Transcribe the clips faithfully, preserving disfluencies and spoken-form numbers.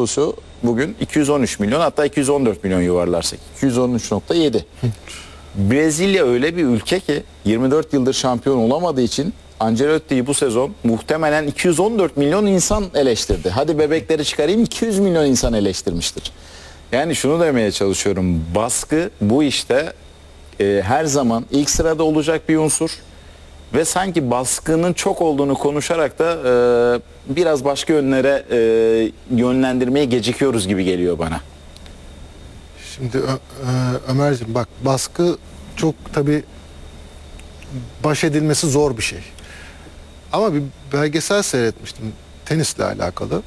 avrosu bugün iki yüz on üç milyon, hatta iki yüz on dört milyon yuvarlarsak iki yüz on üç nokta yedi. Brezilya öyle bir ülke ki yirmi dört yıldır şampiyon olamadığı için Ancelotti'yi bu sezon muhtemelen iki yüz on dört milyon insan eleştirdi. Hadi bebekleri çıkarayım, iki yüz milyon insan eleştirmiştir. Yani şunu demeye çalışıyorum. Baskı bu işte e, her zaman ilk sırada olacak bir unsur. Ve sanki baskının çok olduğunu konuşarak da e, biraz başka yönlere e, yönlendirmeye gecikiyoruz gibi geliyor bana. Şimdi Ö- Ö- Ömerciğim bak, baskı çok tabii baş edilmesi zor bir şey. Ama bir belgesel seyretmiştim tenisle alakalı.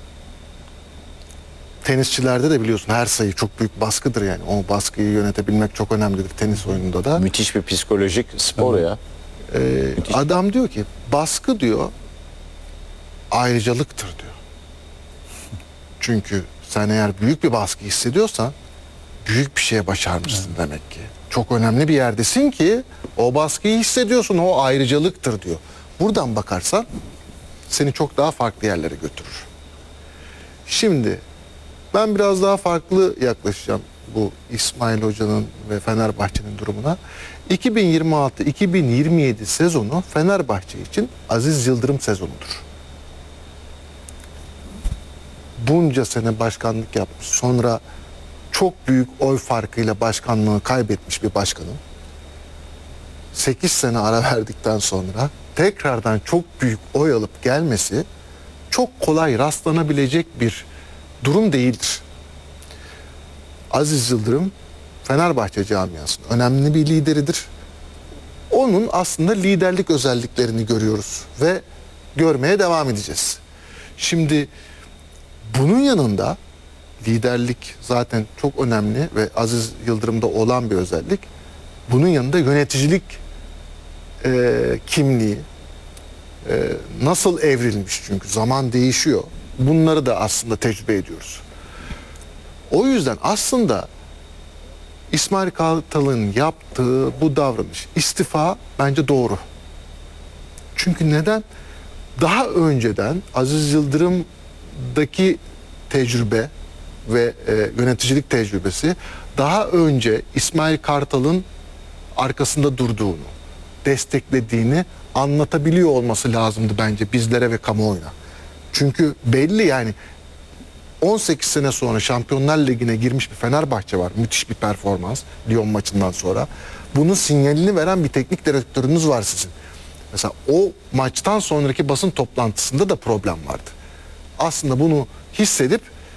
Tenisçilerde de biliyorsun her sayı çok büyük baskıdır yani. O baskıyı yönetebilmek çok önemlidir tenis oyununda da. Müthiş bir psikolojik spor ya. Ee, adam diyor ki baskı diyor ayrıcalıktır diyor. Çünkü sen eğer büyük bir baskı hissediyorsan büyük bir şeye başarmışsın demek ki. Çok önemli bir yerdesin ki o baskıyı hissediyorsun, o ayrıcalıktır diyor. Buradan bakarsan seni çok daha farklı yerlere götürür. Şimdi ben biraz daha farklı yaklaşacağım bu İsmail Hoca'nın ve Fenerbahçe'nin durumuna. iki bin yirmi altı iki bin yirmi yedi sezonu Fenerbahçe için Aziz Yıldırım sezonudur. Bunca sene başkanlık yapmış, sonra çok büyük oy farkıyla başkanlığı kaybetmiş bir başkanın sekiz sene ara verdikten sonra tekrardan çok büyük oy alıp gelmesi çok kolay rastlanabilecek bir durum değildir. Aziz Yıldırım Fenerbahçe camiasının önemli bir lideridir. Onun aslında liderlik özelliklerini görüyoruz ve görmeye devam edeceğiz. Şimdi bunun yanında liderlik zaten çok önemli ve Aziz Yıldırım'da olan bir özellik. Bunun yanında yöneticilik e, kimliği e, nasıl evrilmiş, çünkü zaman değişiyor. Bunları da aslında tecrübe ediyoruz. O yüzden aslında İsmail Kartal'ın yaptığı bu davranış, istifa bence doğru. Çünkü neden? Daha önceden Aziz Yıldırım'daki tecrübe ve e, yöneticilik tecrübesi daha önce İsmail Kartal'ın arkasında durduğunu, desteklediğini anlatabiliyor olması lazımdı bence bizlere ve kamuoyuna. Çünkü belli yani on sekiz sene sonra Şampiyonlar Ligi'ne girmiş bir Fenerbahçe var. Müthiş bir performans Lyon maçından sonra. Bunun sinyalini veren bir teknik direktörünüz var sizin. Mesela o maçtan sonraki basın toplantısında da problem vardı. Aslında bunu hissedip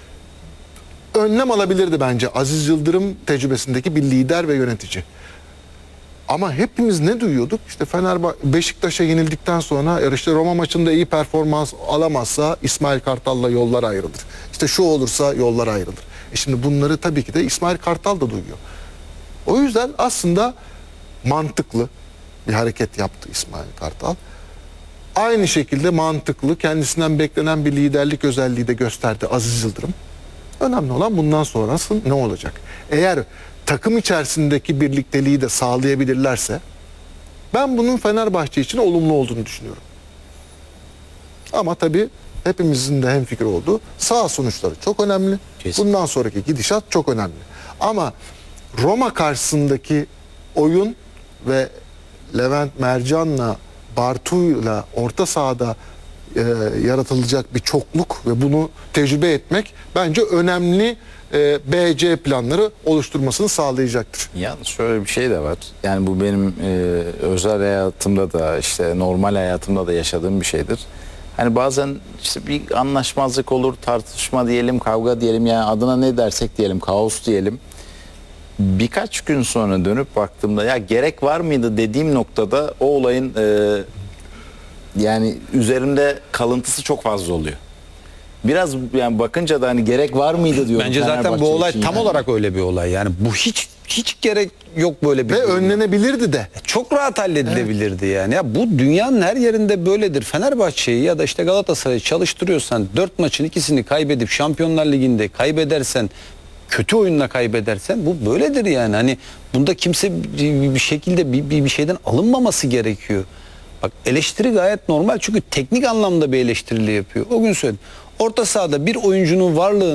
önlem alabilirdi bence Aziz Yıldırım tecrübesindeki bir lider ve yönetici. Ama hepimiz ne duyuyorduk? İşte Fenerbahçe Beşiktaş'a yenildikten sonra yarışta Roma maçında iyi performans alamazsa İsmail Kartal'la yollar ayrılır. İşte şu olursa yollar ayrılır. E şimdi bunları tabii ki de İsmail Kartal da duyuyor. O yüzden aslında mantıklı bir hareket yaptı İsmail Kartal. Aynı şekilde mantıklı, kendisinden beklenen bir liderlik özelliği de gösterdi Aziz Yıldırım. Önemli olan bundan sonrası ne olacak? Eğer takım içerisindeki birlikteliği de sağlayabilirlerse ben bunun Fenerbahçe için olumlu olduğunu düşünüyorum. Ama tabii hepimizin de hemfikir olduğu sağ sonuçları çok önemli. Kesin. Bundan sonraki gidişat çok önemli. Ama Roma karşısındaki oyun ve Levent Mercan'la Bartu'yla orta sahada e, yaratılacak bir çokluk ve bunu tecrübe etmek bence önemli e, B C planları oluşturmasını sağlayacaktır. Yalnız şöyle bir şey de var. Yani bu benim e, özel hayatımda da işte normal hayatımda da yaşadığım bir şeydir. Hani bazen işte bir anlaşmazlık olur, tartışma diyelim, kavga diyelim, yani adına ne dersek diyelim, kaos diyelim. Birkaç gün sonra dönüp baktığımda ya gerek var mıydı dediğim noktada o olayın e, yani üzerimde kalıntısı çok fazla oluyor. Biraz yani bakınca da hani gerek var mıydı diyorum. Bence zaten Fenerbahçe bu olay için tam yani. olarak öyle bir olay. Yani bu hiç hiç gerek yok böyle bir Ve durum. önlenebilirdi de. Çok rahat halledilebilirdi yani. Ya bu dünyanın her yerinde böyledir. Fenerbahçe'yi ya da işte Galatasaray'ı çalıştırıyorsan dört maçın ikisini kaybedip Şampiyonlar Ligi'nde kaybedersen, kötü oyunla kaybedersen bu böyledir yani. Hani bunda kimse bir şekilde bir, bir, bir şeyden alınmaması gerekiyor. Bak eleştiri gayet normal çünkü teknik anlamda bir eleştirili yapıyor. O gün söyledim. Orta sahada bir oyuncunun varlığı